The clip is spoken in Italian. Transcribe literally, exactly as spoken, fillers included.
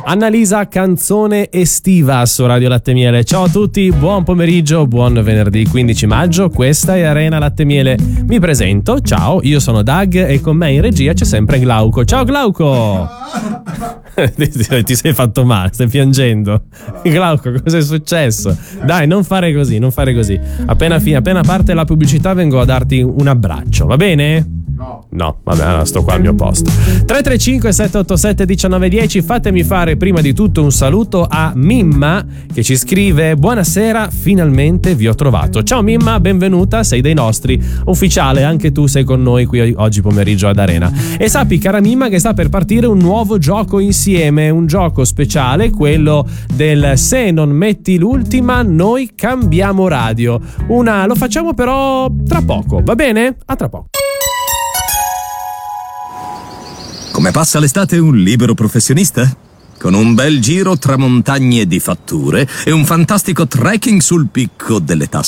Annalisa, canzone estiva su Radio Latte Miele. Ciao a tutti, buon pomeriggio, buon venerdì quindici maggio, questa è Arena Latte Miele. Mi presento, ciao, io sono Doug e con me in regia c'è sempre Glauco. Ciao Glauco! Ti sei fatto male, stai piangendo. Glauco, cosa è successo? Dai, non fare così, non fare così. Appena, fi- appena parte la pubblicità vengo a darti un abbraccio, va bene? No. No, vabbè, allora sto qua al mio posto. tre tre cinque sette otto sette uno nove uno zero. Fatemi fare prima di tutto un saluto a Mimma che ci scrive: buonasera, finalmente vi ho trovato. Ciao Mimma, benvenuta, sei dei nostri. Ufficiale, anche tu sei con noi qui oggi pomeriggio ad Arena. E sappi, cara Mimma, che sta per partire un nuovo gioco insieme, un gioco speciale, quello del se non metti l'ultima noi cambiamo radio. Una lo facciamo però tra poco, va bene? A tra poco. Come passa l'estate un libero professionista? Con un bel giro tra montagne di fatture e un fantastico trekking sul picco delle tasse.